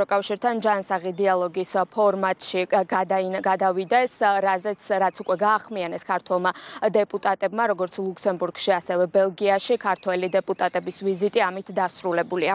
ევროკავშირთან ჯანსაღი დიალოგის ფორმატში გადავიდეს, რაც უკვე გაახმიანეს ქართველმა დეპუტატებმა, როგორც ლუქსემბურგში, ასევე ბელგიაში. ქართველი დეპუტატების ვიზიტი ამით დასრულებულია.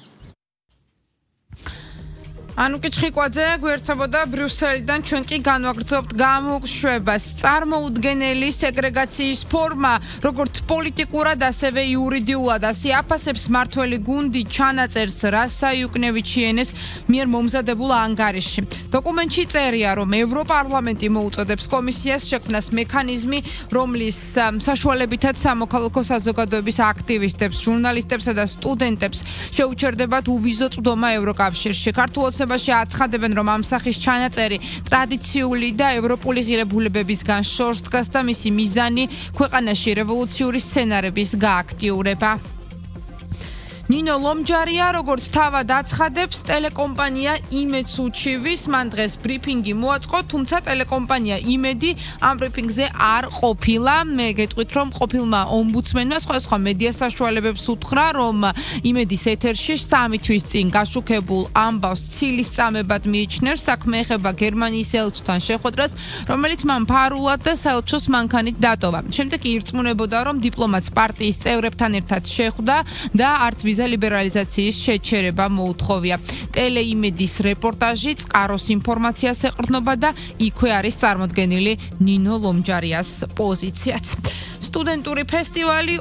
ანუკი ჩხიკვაძე გვერდებოდა ბრიუსელიდან, ჩვენ კი განვაგრძობთ გამოუშვებას. წარმოუდგენელი სეგრეგაციის ფორმა, როგორც პოლიტიკურად, ასევე იურიდიულად, აფასებს მმართველი გუნდი ჩანაწერს რასაიუკნევიჩიენეს მიერ მომზადებულ ანგარიშში. დოკუმენტში წერია, რომ ევროპარლამენტი მოუწოდებს კომისიას შექმნას მექანიზმი, რომლის საშუალებითაც სამოქალაქო საზოგადოების აქტივისტებს, ჟურნალისტებსა და სტუდენტებს შეუჩერდებათ უვიზო წვდომა ევროკავშირში. ქართულ ოცნებაში აცხადებენ, რომ ამ სახის ჩანაწერი ტრადიციული და ევროპული ღირებულებებისგან შორს დგას და მისი მიზანი ქვეყანაში რევოლუციური სცენარების გააქტიურება. ნინო ლომჯარია, როგორც თავად აცხადებს, ტელეკომპანია იმედს უჩივის, მან დღეს ბრიფინგი მოაწყო, თუმცა ტელეკომპანია იმედი ამ ბრიფინგზე არ ყოფილა. მე გეტყვით, რომ ყოფილმა ომბუდსმენმა სხვა მედია საშუალებებს უთხრა, რომ იმედის ეთერში 3 თვის წინ გაშუქებულ ამბავს ცილის წამებად მიიჩნევს. საქმე ეხება გერმანიის ელჩთან შეხვედრას, რომელიც მან ფარულად და საელჩოს მანქანით დატოვა. შემდეგ ირწმუნებოდა, რომ დიპლომატს პარტიის წევრებთან ერთად შეხვდა და არც ლიბერალიზაციის შეჩერება მოუთხოვია. ტელეიმედის რეპორტაჟი წყაროს ინფორმაციას ეყრდნობა და იქვე არის წარმოდგენილი ნინო ლომჯარიას პოზიციაც. სტუდენტური ფესტივალი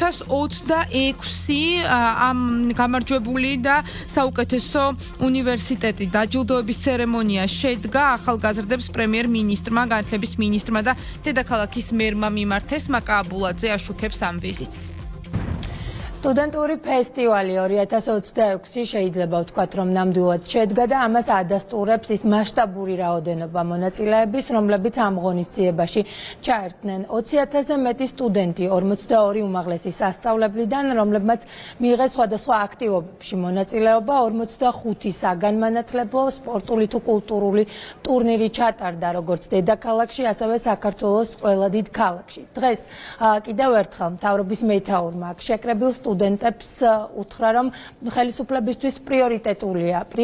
2026 ამ გამარჯვებული და საუკეთესო უნივერსიტეტი დაჯილდოების ცერემონია შედგა ახალგაზრდებს პრემიერ-მინისტრმა, განათლების მინისტრმა და დედაქალაქის მერმა მიმართეს. მაკა აბულაძე აშუქებს ამ ვიზიტს. სტუდენტური ფესტივალი 2026 შეიძლება ვთქვათ, რომ ნამდვილად შედგა და ამას ადასტურებს ის მასშტაბური რაოდენობა მონაწილეების, რომლებიც ამ ღონისძიებაში ჩაერთნენ. 20,000-ზე მეტი სტუდენტი 42 უმაღლესი სასწავლებლიდან, რომლებმაც მიიღეს სხვადასხვა აქტივობებში მონაწილეობა, 45 საგანმანათლებლო, სპორტული თუ კულტურული ტურნირი ჩატარდა როგორც დედაქალაქში, ასევე საქართველოს ყველა დიდ ქალაქში. დღეს კიდევ ერთხელ მთავრობის მეთაურმა აქ შეკრებილ სტუდენტებს უთხრა, რომ ხელისუფლებისთვის პრიორიტეტულია